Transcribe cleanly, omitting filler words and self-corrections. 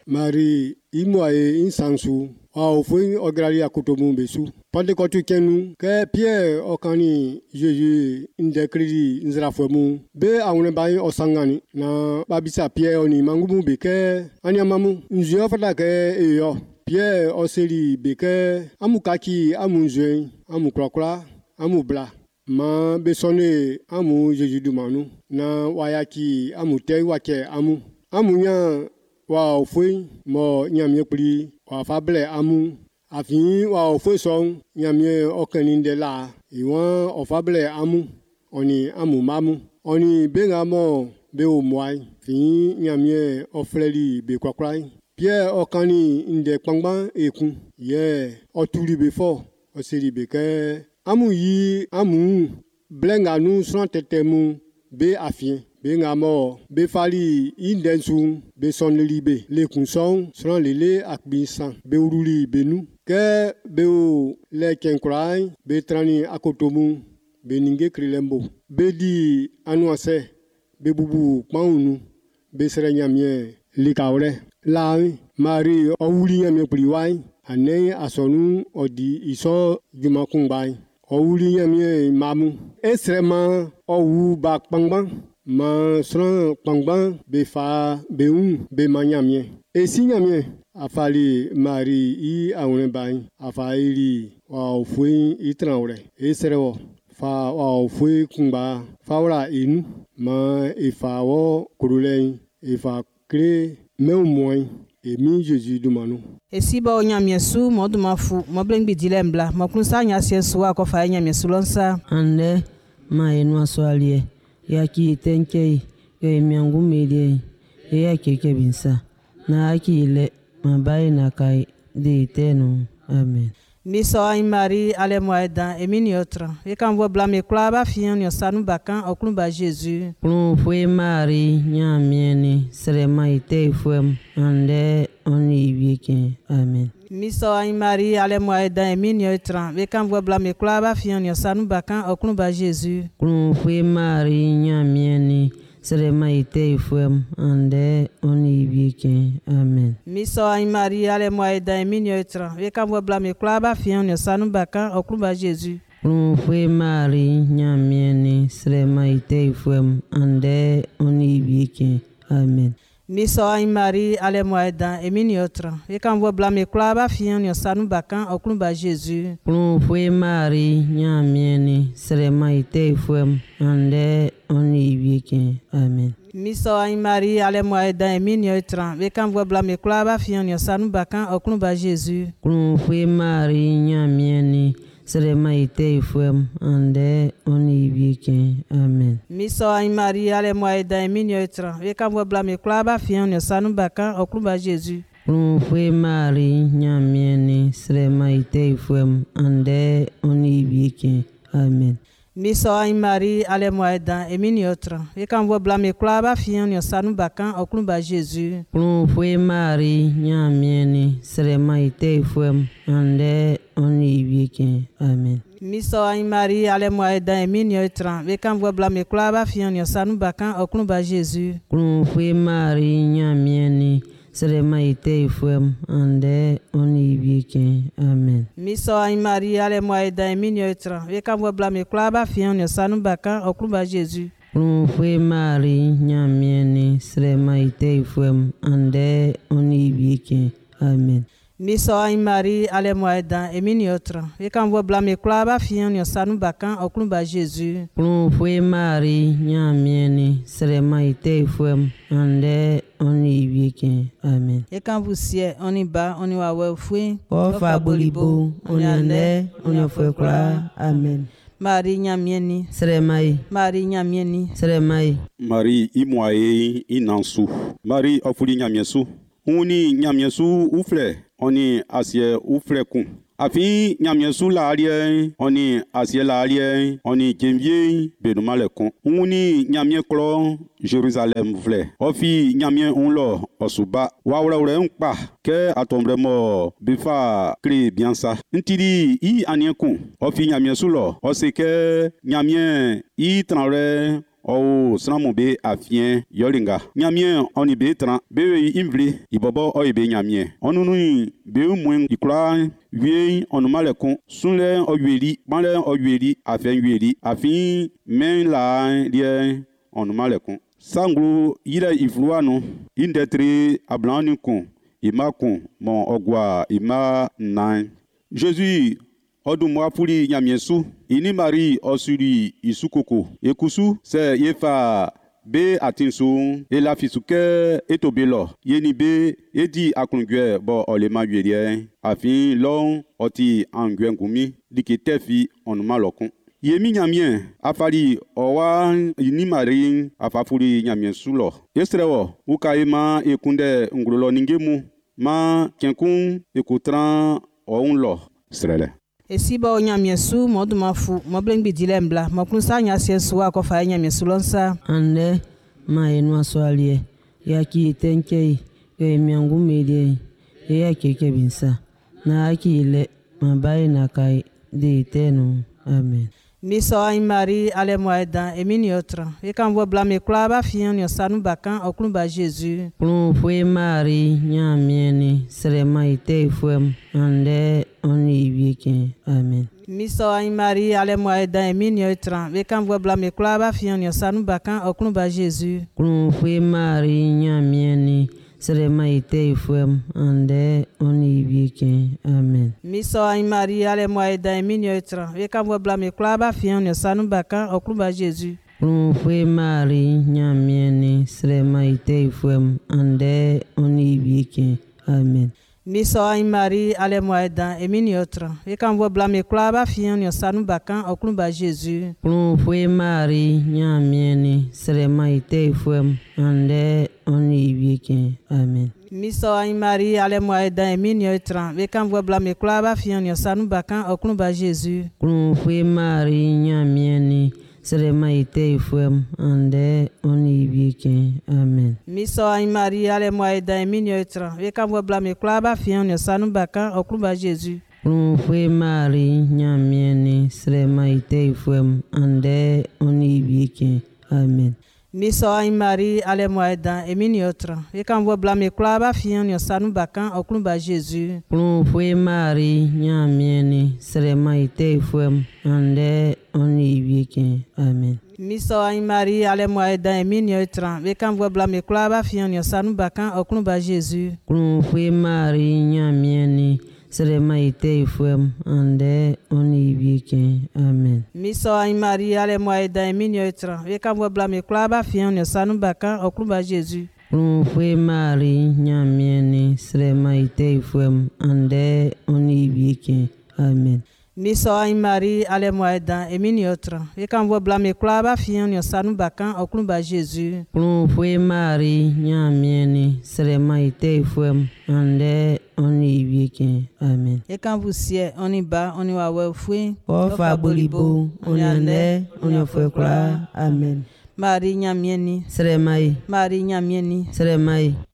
Marie imoye insansu au foi ograli akotomu besu pande kotu kenu ke Pierre okani Jésus inde kredi nzrafomu be awune bayi osangani na babisa Pierre oni mangumu beke anyamamu nzio fata ke eyo Pierre oseli beke amukaki amunzwe amukrokra amubla ma besone amu Jésus dumanu na wayaki amute wake amunya wa ofoi mo nyamye pli wa fable amu afin wa ofoi song nyamye okaninde la iwan ofable amu oni amu mamu oni benga mo be o mwai fin nyamye ofreli be kwakrai Pierre okani inde kpangban ekun ye otuli before oseli be ke amu yi amu blenga nu sran tetemu be afin benga mo be fali indensu be sonli be le kunson sran lele akbisan be uruli benu ke be o le kenkrai be trani akotomu be ninge krilembo be di anuase be bubu paunu be serenyamie likawre lawi Marie owuli nyamie priwai ane asonu odi iso jumakungbai owuli nyamie mamu esrema owu bak pangban ma sran pangban be fa be be manyamie esi nyamie afali Marie I awune bai afaili wa ofui itranwre esrewo fa wa ofui kungba fawra inu ma ifawo kurulei ifa kre meumoi emi Jésus dumanu esi ba onyamiesu modumafu moblengbi dilembla mokunsa nyasiesu akofa nyamiesu lonsa ande ma enu aswalie yaki tenkei ye miangu melie ye keke binsa na akile mabai na kai de tenu amen. Miso ay Marie ale moeda emini otra e kan vo blame klaba fian yo sanu bakan oklun ba Jésus plon foi Marie nyamieni srema ite fuem ande oni wieke amen. Miso ay Marie ale moeda emini otra e kan vo blame klaba fian yo sanu bakan oklun ba Jésus plon foi Marie nyamieni srema ite fuem ande oni wieke amen. Miso ay Marie ale moeda emini otra e kan vo blame klaba fian yo sanu bakan oklun ba Jésus plon foi Marie nyamieni srema ite fuem ande oni wieke amen. Miso ay Marie ale moeda emini otra e kan vo blame klaba fian yo sanu bakan oklun ba Jésus plon foi Marie nyamieni srema ite fuem ande oni wieke amen. Miso ay Marie ale moeda emini otra e kan vo blame klaba fian yo sanu bakan oklun ba Jésus plon foi Marie nyamieni srema ite fuem ande oni wieke amen. Miso ay Marie ale moeda emini otra e kan vo blame klaba fian yo sanu bakan oklun ba Jésus plon foi Marie nyamieni srema ite fuem ande oni wieke amen. Miso ay Marie ale moeda emini otra e kan vo blame klaba fian yo sanu bakan oklun ba Jésus plon foi Marie nyamieni srema ite fuem ande oni wieke amen. Miso ay Marie ale moeda emini otra e kan vo blame klaba fian yo sanu bakan oklun ba Jésus plon foi Marie nyamieni srema ite fuem ande oni wieke amen. Miso ay Marie ale moeda emini otra e kan vo blame klaba fian yo sanu bakan oklun ba Jésus plon foi Marie nyamieni srema ite fuem ande oni wieke amen. Miso ay Marie ale moeda emini otra e kan vo blame klaba fian yo sanu bakan oklun ba Jésus plon foi Marie nyamieni srema ite fuem ande oni wieke amen. e kan vo sie oni ba oni wa we fui o fa bolibo oni ande oni foi kla amen. Marie nyamieni sremai Marie nyamieni sremai Marie imoye inansu Marie ofuli nyamiesu uni nyamiesu ufle oni asie ufle kun afi nyamiesu la alie oni asie la alie oni jemvie benuma le kun uni nyamie klo Jérusalem vle ofi nyamie unlo osuba wawre nkpa ke atombre mo bifa kri biansa ntidi I anien kun ofi nyamiesu lo osike nyamie I tranre o sramu be afien yolinga nyamie oni be tran be imvli ibobo o be nyamie onunu be mwen ikra wie onumalekun sunle oyeli banle oyeli afen yeli afin men la die onumalekun sanglu yira ifluanu indetri ablani kun imakun mon ogwa ima nine Jésus odumwa puli nyamiesu ini Marie osuri isukoko ekusu se yefa be atinsu ela fisuke etobelo yeni be edi aklungwe bo olema yedie afin long oti angwengumi diketefi onumalokun yemi nyamien afali owa ini Marie afafuli nyamiesu lo esrewo ukaima ekunde ngulolo ningemu ma kenkun ekutran ounlo srele Esiba o nyamiesu moduma fu moblengbi dilembla mokunsa nyasiesu ko fa nyamiesu lonsa ande ma enwa swalie yaki tenkei yo miangu medie ya keke binsa na akile mabai na kai de tenu amen. Miso ay Marie ale moeda emini otra e kan vo blame kla ba fian yo sanu bakan okun ba Jésus Plon foi Marie nyamieni srema ite fuem ande oni wieke amen. Miso ay Marie ale moeda emini otra e kan vo blame kla ba fian yo sanu bakan okun ba Jésus Plon foi Marie nyamieni srema ite fuem ande oni wieke amen. Miso ay Marie ale moeda emini otra e kan vo blame kla ba fian yo sanu bakan okun ba Jésus Plon foi Marie nyamieni srema ite fuem ande oni wieke amen. Miso ay Marie ale moeda emini otra e kan vo blame kla ba fian yo sanu bakan okun ba Jésus Plon foi Marie nyamieni srema ite fuem ande oni wieke amen. Miso ay Marie ale moeda emini otra e kan vo blame kla ba fian yo sanu bakan okun ba Jésus Plon foi Marie nyamieni srema ite fuem ande oni wieke amen. Miso ay Marie ale moeda emini otra e kan vo blame kla ba fian yo sanu bakan okun ba Jésus Plon foi Marie nyamieni srema ite fuem ande oni wieke amen. Miso ay Marie ale moeda emini otra e kan vo blame kla ba fian yo sanu bakan okun ba Jésus Plon foi Marie nyamieni srema ite fuem ande oni wieke amen. Miso ay Marie ale moeda emini otra e kan vo blame kla ba fian yo sanu bakan okun ba Jésus Plon foi Marie nyamieni srema ite fuem ande oni wieke amen. Miso ay Marie ale moeda emini otra e kan vo blame kla ba fian yo sanu bakan okun ba Jésus Plon foi Marie nyamieni srema ite fuem ande oni wieke amen. Miso ay Marie ale moeda emini otra e kan vo blame kla ba fian yo sanu bakan okun ba Jésus Plon foi Marie nyamieni srema ite fuem ande oni wieke amen. e kan vo sie oni ba oni wa we fui Ofa bolibo oni ande oni foi kla amen. Marie nyamieni Sremai Marie nyamieni sremai